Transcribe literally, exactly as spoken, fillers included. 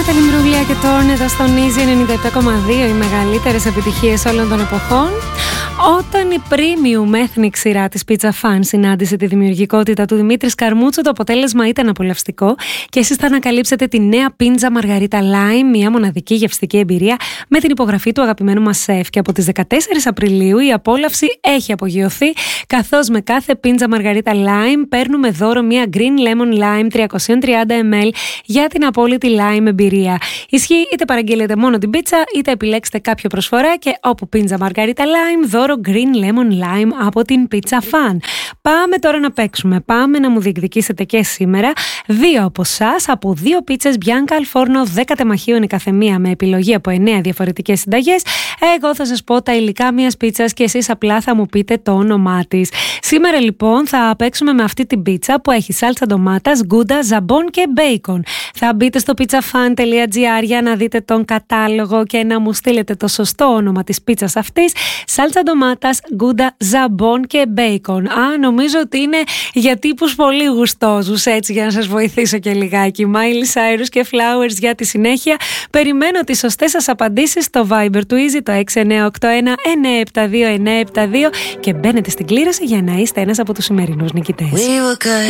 Νάταλη Μπρούλια και Τόρν εδώ στον Easy ενενήντα επτά κόμμα δύο, οι μεγαλύτερες επιτυχίες όλων των εποχών. Όταν η premium έθνη ξηρά της Pizza Fan συνάντησε τη δημιουργικότητα του Δημήτρη Σκαρμούτσου, το αποτέλεσμα ήταν απολαυστικό και εσείς θα ανακαλύψετε τη νέα πίτζα Μαργαρίτα Lime, μια μοναδική γευστική εμπειρία με την υπογραφή του αγαπημένου μας σεφ. Και από τις δεκατέσσερις Απριλίου η απόλαυση έχει απογειωθεί, καθώς με κάθε πίτζα Μαργαρίτα Lime παίρνουμε δώρο μια Green Lemon Lime τριακόσια τριάντα μιλιλίτρα για την απόλυτη lime εμπειρία. Ισχύει είτε παραγγείλετε μόνο την πίτσα, είτε επιλέξετε κάποιο προσφορά και όπου πίτζα Μαργαρίτα Lime, δώρο Green Lemon Lime από την Pizza Fan. Πάμε τώρα να παίξουμε. Πάμε να μου διεκδικήσετε και σήμερα δύο από εσάς από δύο πίτσες Bianca al Forno δέκα τεμαχίων η καθεμία με επιλογή από εννέα διαφορετικές συνταγές. Εγώ θα σας πω τα υλικά μιας πίτσας και εσείς απλά θα μου πείτε το όνομά της. Σήμερα λοιπόν θα παίξουμε με αυτή την πίτσα που έχει σάλτσα ντομάτας, γκούντα, ζαμπόν και μπέικον. Θα μπείτε στο pizzafan τελεία gr για να δείτε τον κατάλογο και να μου στείλετε το σωστό όνομα της πίτσας αυτής. Σάλτσα ντομάτας, γκούντα, ζαμπόν και μπέικον. Α, νομίζω ότι είναι για τύπους πολύ γουστόζους, έτσι, για να σας βοηθήσω και λιγάκι. Miley Cyrus και Flowers για τη συνέχεια. Περιμένω τις σωστές σας απαντήσεις στο Viber του Easy, το έξι εννιά οκτώ ένα εννιά επτά δύο εννιά επτά δύο, και μπαίνετε στην κλήρωση για να είστε ένας από τους σημερινούς νικητές.